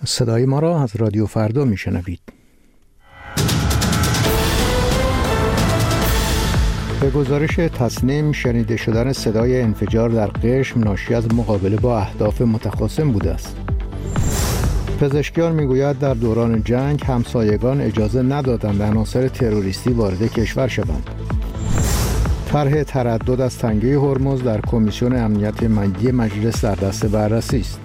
صدای ما را از رادیو فردا میشنوید. به گزارش تصنیم، شنیده شدن صدای انفجار در قشم ناشی از مقابله با اهداف متخاصم بوده است. پزشکیان میگویند در دوران جنگ همسایگان اجازه ندادند عناصر تروریستی وارد کشور شوند. طرح تردد از تنگه هرمز در کمیسیون امنیت ملی مجلس در دست بررسی است.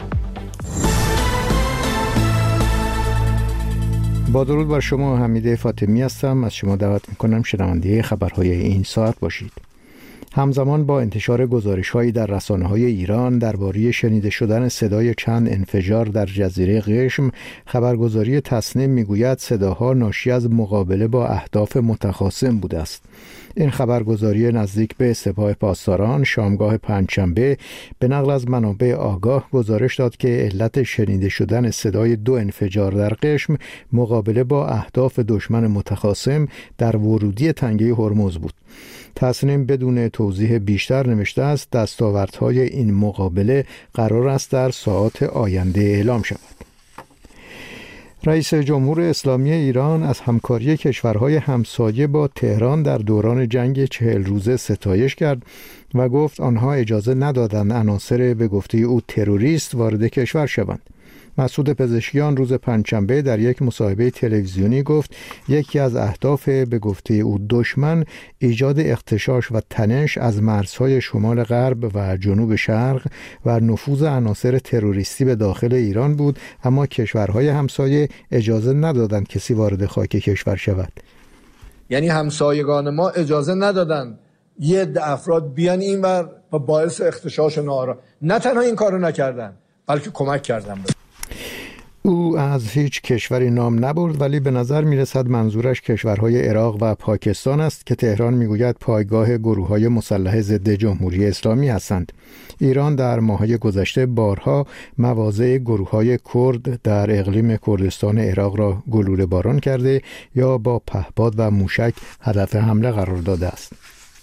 با درود بر شما، حمید فاطمی هستم. از شما دعوت میکنم شنونده خبرهای این ساعت باشید. همزمان با انتشار گزارش‌هایی در رسانه‌های ایران درباره شنیده شدن صدای چند انفجار در جزیره قشم، خبرگزاری تصنیم میگوید صداها ناشی از مقابله با اهداف متخاصم بوده است. این خبرگزاری نزدیک به سپاه پاسداران شامگاه پنجشنبه به نقل از منابع آگاه گزارش داد که علت شنیده شدن صدای 2 انفجار در قشم مقابله با اهداف دشمن متخاصم در ورودی تنگه هرمز بود. تصنیم بدون توضیح بیشتر نوشته است دستاوردهای این مقابله قرار است در ساعات آینده اعلام شود. رئیس جمهور اسلامی ایران از همکاری کشورهای همسایه با تهران در دوران جنگ 40 روزه ستایش کرد و گفت آنها اجازه ندادند عناصر به گفته او تروریست وارد کشور شوند. مسعود پزشکیان روز پنجشنبه در یک مصاحبه تلویزیونی گفت یکی از اهداف به گفته او دشمن ایجاد اغتشاش و تنش از مرزهای شمال غرب و جنوب شرق و نفوذ عناصر تروریستی به داخل ایران بود، اما کشورهای همسایه اجازه ندادند کسی وارد خاک کشور شود. یعنی همسایگان ما اجازه ندادند یه عده افراد بیان اینور و باعث اغتشاش ناآرام. نه تنها این کارو نکردن بلکه کمک کردن. او از هیچ کشوری نام نبرد، ولی به نظر می رسد منظورش کشورهای عراق و پاکستان است که تهران می گوید پایگاه گروه‌های مسلح ضد جمهوری اسلامی هستند. ایران در ماه‌های گذشته بارها مواضع گروه‌های کرد در اقلیم کردستان عراق را گلوله باران کرده یا با پهپاد و موشک هدف حمله قرار داده است.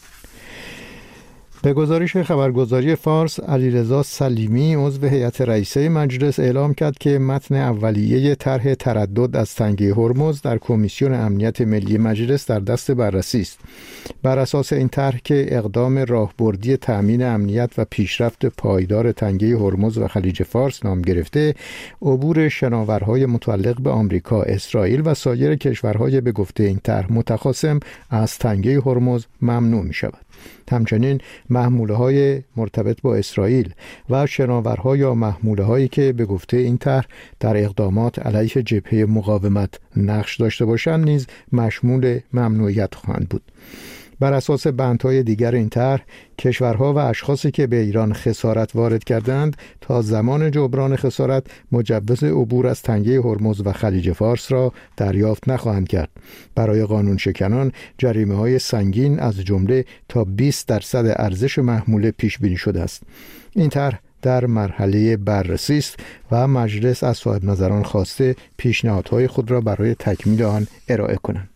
به گزارش خبرگزاری فارس، علیرضا سلیمی عضو هیئت رئیسه مجلس اعلام کرد که متن اولیه طرح تردد از تنگه هرمز در کمیسیون امنیت ملی مجلس در دست بررسی است. بر اساس این طرح که اقدام راهبردی تأمین امنیت و پیشرفت پایدار تنگه هرمز و خلیج فارس نام گرفته، عبور شناورهای متعلق به آمریکا، اسرائیل و سایر کشورهای به گفته این طرح متخاصم از تنگه هرمز ممنوع می شود. همچنین محموله‌های مرتبط با اسرائیل و شناورها یا محموله‌هایی که به گفته این طرح در اقدامات علیه جبهه مقاومت نقش داشته باشند نیز مشمول ممنوعیت خواهند بود. بر اساس بندهای دیگر این طرح، کشورها و اشخاصی که به ایران خسارت وارد کردند تا زمان جبران خسارت مجوز عبور از تنگه هرمز و خلیج فارس را دریافت نخواهند کرد. برای قانون شکنان جریمه‌های سنگین از جمله تا 20% ارزش محموله پیش بینی شده است. این طرح در مرحله بررسی است و مجلس از صاحب نظران خواسته پیشنهادهای خود را برای تکمیل آن ارائه کنند.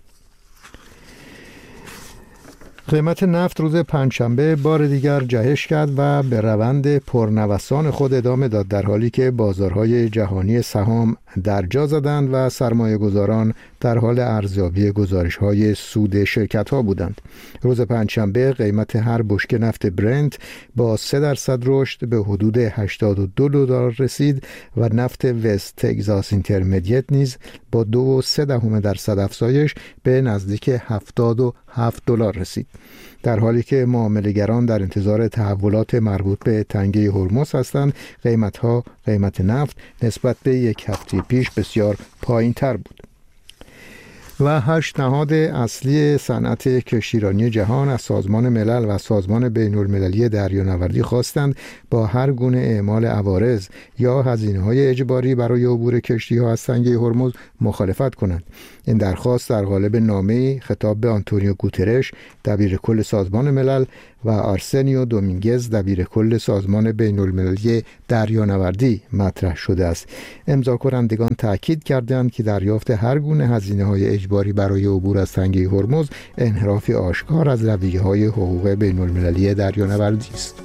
قیمت نفت روز پنجشنبه بار دیگر جهش کرد و به روند پرنوسان خود ادامه داد، در حالی که بازارهای جهانی سهام درجا زدند و سرمایه‌گذاران در حال ارزیابی گزارش‌های سود شرکت‌ها بودند. روز پنجشنبه قیمت هر بشکه نفت برنت با 3% رشد به حدود $82 رسید و نفت وست تگزاس اینترمدیت نیز با 2.3% افزایش به نزدیک $77 رسید. در حالی که معامله‌گران در انتظار تحولات مربوط به تنگه هرمز هستند، قیمت نفت نسبت به یک هفته پیش بسیار پایین‌تر بود. و 8 نهاد اصلی صنعت کشتیرانی جهان از سازمان ملل و سازمان بین‌المللی دریانوردی خواستند با هر گونه اعمال عوارض یا هزینه‌های اجباری برای عبور کشتی‌ها از تنگه هرمز مخالفت کنند. این درخواست در قالب نامه‌ای خطاب به آنتونیو گوترش، دبیرکل سازمان ملل، و آرسنیو دومینگز، دبیرکل سازمان بین‌المللی دریانوردی مطرح شده است. امضا کنندگان تاکید کردند که دریافت هر گونه هزینه‌های اجباری برای عبور از تنگه هرمز انحرافی آشکار از رویه‌های حقوق بین‌المللی دریانوردی است.